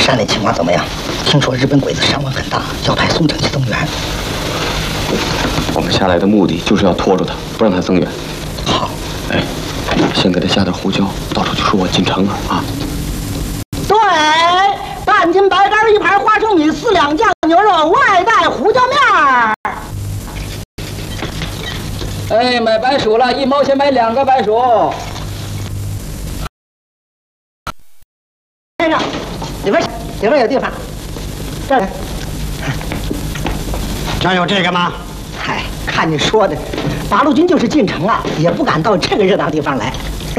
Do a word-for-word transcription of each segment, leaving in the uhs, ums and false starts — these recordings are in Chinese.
山内情况怎么样？听说日本鬼子伤亡很大，要派宋城去增援。 我们下来的目的就是要拖住他，不让他增援。 好， 哎，先给他下点胡椒，到处去说我进城了啊。 对，半斤白干，一盘花生米，四两酱牛肉，外带胡椒面儿。 哎，买白薯了，一毛钱买两个白薯。 先生，里边里边有地方，这儿来。 这儿有这个吗？ 嗨，看你说的，八路军就是进城啊，也不敢到这个热闹地方来。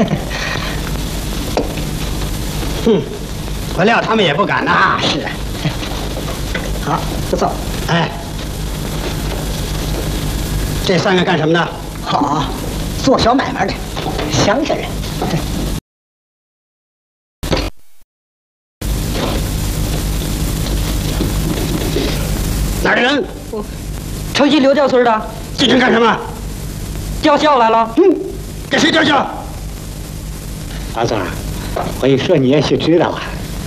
哼，我料他们也不敢呐。 啊，是啊。好，不错。 哎，这三个干什么的？ 好，做小买卖的，乡下人。 哪儿的人？ 城西刘家村的， 进城干什么？ 吊孝来了。 嗯，给谁吊孝？老总，我一说你也许知道啊。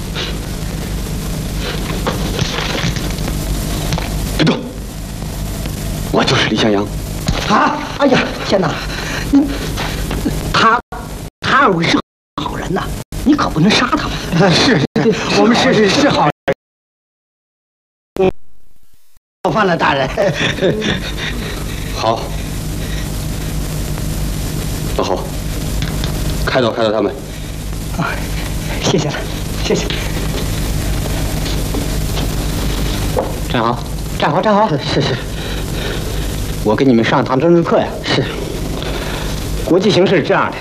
别动！我就是李向阳。 啊！哎呀，天哪！你他他二位是好人呐，你可不能杀他们。 是是，我们是是是好人。冒犯了大人。 好，老侯，开导开导他们。 啊，谢谢了，谢谢。 站好，站好，站好。是是。我给你们上堂政治课呀。是。国际形势是这样的，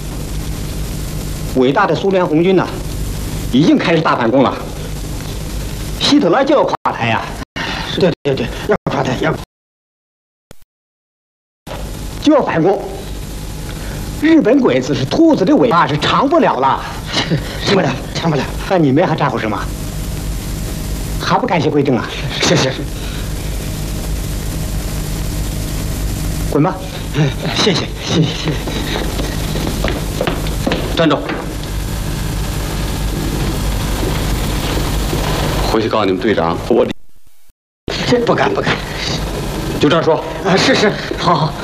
伟大的苏联红军呢，已经开始大反攻了。希特勒就要垮台呀。对对对，要垮台，要就要反攻。日本鬼子是兔子的尾巴，是长不了了。长不了，长不了。那你们还咋回事吗？还不感谢归正啊？是是是。滚吧！谢谢谢谢谢谢。 站住！回去告诉你们队长，我这不敢不敢。 就这样说。 啊，是是，好好。